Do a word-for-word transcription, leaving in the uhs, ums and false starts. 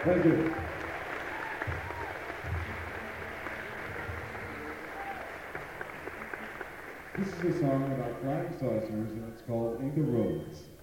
Thank you. This is a song about flying saucers, and it's called In the Roads.